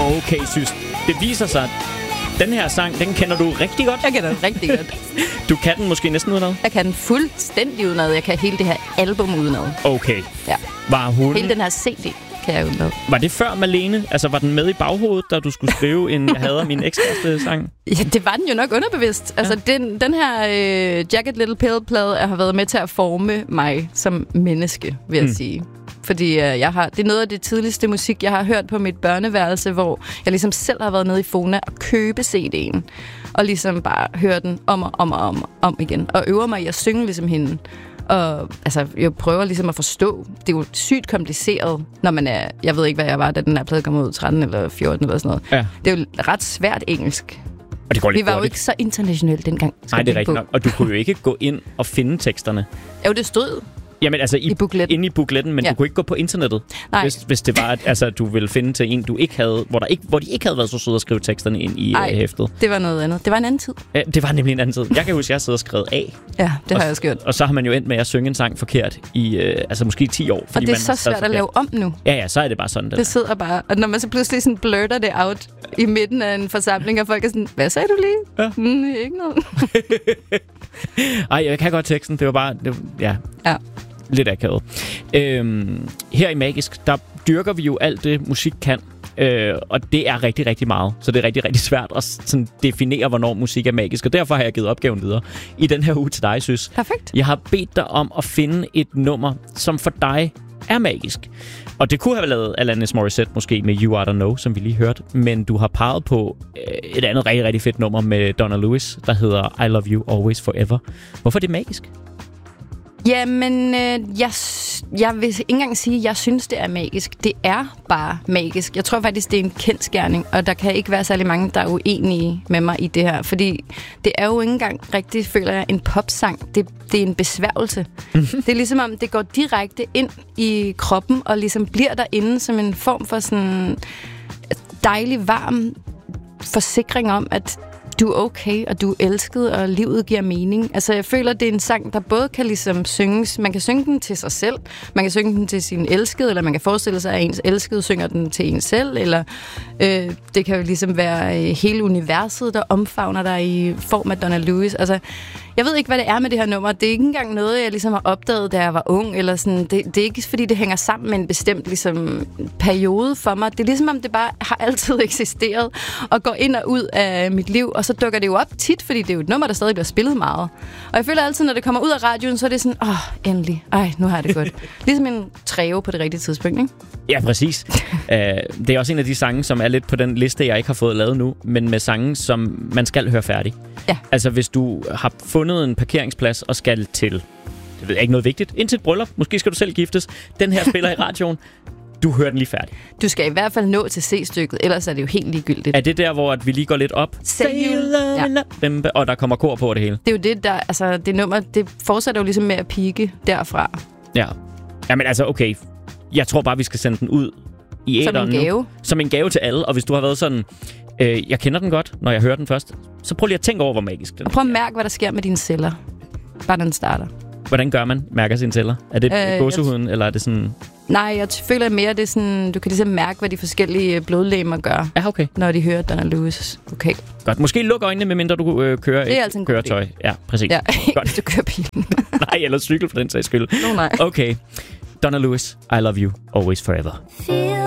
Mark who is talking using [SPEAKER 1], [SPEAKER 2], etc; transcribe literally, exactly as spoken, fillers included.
[SPEAKER 1] Okay, synes. Det viser sig, at den her sang, den kender du rigtig godt.
[SPEAKER 2] Jeg kender den rigtig godt.
[SPEAKER 1] Du kan den måske næsten udenad?
[SPEAKER 2] Jeg kan den fuldstændig udenad. Jeg kan hele det her album udenad.
[SPEAKER 1] Okay.
[SPEAKER 2] Ja.
[SPEAKER 1] Var hun...
[SPEAKER 2] Hele den her C D kan jeg udenad.
[SPEAKER 1] Var det før Malene? Altså, var den med i baghovedet, da du skulle skrive en Jeg hader min ekskæreste sang?
[SPEAKER 2] Ja, det var den jo nok underbevidst. Ja. Altså, den, den her øh, Jagged Little Pill-plade har været med til at forme mig som menneske, vil jeg mm. sige. Fordi øh, jeg har, det er noget af det tidligste musik, jeg har hørt på mit børneværelse, hvor jeg ligesom selv har været nede i Fona og købe C D'en. Og ligesom bare høre den om og om og om, om igen. Og øver mig i at synge ligesom hende. Og altså, jeg prøver ligesom at forstå. Det er jo sygt kompliceret, når man er... Jeg ved ikke, hvad jeg var, da den her plade kom ud, tretten eller fjorten eller sådan noget. Ja. Det er jo ret svært engelsk.
[SPEAKER 1] Og det går lidt
[SPEAKER 2] Vi var
[SPEAKER 1] hurtigt.
[SPEAKER 2] jo ikke så internationalt dengang.
[SPEAKER 1] Nej, det er rigtigt nok. Og du kunne jo ikke gå ind og finde teksterne.
[SPEAKER 2] Jo, det stod...
[SPEAKER 1] Jamen altså i,
[SPEAKER 2] I bukletten.
[SPEAKER 1] inde i bukletten, men ja. Du kunne ikke gå på internettet, hvis, hvis det var, at altså, du ville finde til en, du ikke havde, hvor, der ikke, hvor de ikke havde været så søde at skrive teksterne ind i
[SPEAKER 2] Ej,
[SPEAKER 1] uh, hæftet.
[SPEAKER 2] Det var noget andet. Det var en anden tid.
[SPEAKER 1] Ja, det var nemlig en anden tid. Jeg kan huske, at jeg sidder og skrevet af.
[SPEAKER 2] Ja, det har
[SPEAKER 1] og,
[SPEAKER 2] jeg også gjort.
[SPEAKER 1] Og så har man jo endt med at synge en sang forkert i uh, altså måske ti år.
[SPEAKER 2] Og det er
[SPEAKER 1] man
[SPEAKER 2] så svært at lave om nu.
[SPEAKER 1] Ja, ja, så er det bare sådan. Det,
[SPEAKER 2] det sidder bare, og når man så pludselig sådan blurter det out i midten af en forsamling, og folk er sådan, hvad sagde du lige?
[SPEAKER 1] Ja.
[SPEAKER 2] Mm, ikke noget.
[SPEAKER 1] Ej, jeg kan godt teksten. Det var bare, det, ja.
[SPEAKER 2] Ja.
[SPEAKER 1] Lidt akavet. Øhm, her i Magisk, der dyrker vi jo alt det, musik kan. Øh, og det er rigtig, rigtig meget. Så det er rigtig, rigtig svært at sådan, definere, hvornår musik er magisk. Og derfor har jeg givet opgaven videre i den her uge til dig, Sys.
[SPEAKER 2] Perfekt.
[SPEAKER 1] Jeg har bedt dig om at finde et nummer, som for dig er magisk. Og det kunne have lavet Alanis Morissette måske med You Oughta Know, som vi lige hørte. Men du har peget på øh, et andet rigtig, rigtig fedt nummer med Donna Lewis, der hedder I Love You Always Forever. Hvorfor er det magisk?
[SPEAKER 2] Jamen, øh, jeg, jeg vil ikke engang sige, at jeg synes, det er magisk. Det er bare magisk. Jeg tror faktisk, det er en kendsgerning, og der kan ikke være særlig mange, der er uenige med mig i det her. Fordi det er jo ikke engang rigtig, føler jeg, en popsang. Det, det er en besværgelse. Det er ligesom om, det går direkte ind i kroppen, og ligesom bliver derinde som en form for sådan dejlig, varm forsikring om, at du er okay, og du er elsket, og livet giver mening. Altså, jeg føler, det er en sang, der både kan ligesom synges. Man kan synge den til sig selv, man kan synge den til sin elskede, eller man kan forestille sig, at ens elskede synger den til en selv, eller øh, det kan jo ligesom være hele universet, der omfavner dig i form af Donna Lewis. Altså, jeg ved ikke, hvad det er med det her nummer. Det er ikke engang noget, jeg ligesom har opdaget, da jeg var ung, eller sådan. Det, det er ikke, fordi det hænger sammen med en bestemt ligesom, periode for mig. Det er ligesom, om det bare har altid eksisteret, og går ind og ud af mit liv, og så dukker det jo op tit, fordi det er jo et nummer, der stadig bliver spillet meget. Og jeg føler altid, når det kommer ud af radioen, så er det sådan, åh, oh, endelig. Ej, nu har jeg det godt. Ligesom en træve på det rigtige tidspunkt, ikke?
[SPEAKER 1] Ja, præcis. uh, det er også en af de sange, som er lidt på den liste, jeg ikke har fået lavet nu, men med sange, som man skal høre færdig.
[SPEAKER 2] Ja.
[SPEAKER 1] Altså, hvis du har fundet en parkeringsplads og skal til, det ved jeg ikke noget vigtigt, ind til et bryllup, måske skal du selv giftes, den her spiller i radioen, du hører den lige færdig.
[SPEAKER 2] Du skal i hvert fald nå til C-stykket, ellers er det jo helt ligegyldigt.
[SPEAKER 1] Er det der, hvor at vi lige går lidt op?
[SPEAKER 2] Say you love,
[SPEAKER 1] ja. Og der kommer kor på det hele?
[SPEAKER 2] Det er jo det, der, altså det nummer, det fortsætter jo ligesom med at pike derfra.
[SPEAKER 1] Ja. Jamen altså, okay. Jeg tror bare, vi skal sende den ud i æteren
[SPEAKER 2] nu. Som en gave.
[SPEAKER 1] Nu. Som en gave til alle. Og hvis du har været sådan, øh, jeg kender den godt, når jeg hører den først, så prøv lige at tænke over, hvor magisk den er.
[SPEAKER 2] Og prøv at mærke, hvad der sker med dine celler. Bare den starter.
[SPEAKER 1] Hvordan gør man? Mærker sine celler? Er det øh, gåsehuden,
[SPEAKER 2] t-
[SPEAKER 1] eller er det sådan...
[SPEAKER 2] Nej, jeg føler mere, det er sådan... Du kan ligesom mærke, hvad de forskellige blodlegemer gør.
[SPEAKER 1] Ja, okay.
[SPEAKER 2] Når de hører Donna Lewis. Okay.
[SPEAKER 1] Godt. Måske luk øjnene, medmindre du øh, kører
[SPEAKER 2] det er altså
[SPEAKER 1] et køretøj. Ja, præcis.
[SPEAKER 2] Ja,
[SPEAKER 1] godt.
[SPEAKER 2] hvis du kører bilen.
[SPEAKER 1] Nej, eller cykel for den sags skyld.
[SPEAKER 2] No, nej.
[SPEAKER 1] Okay. Donna Lewis, I love you always forever.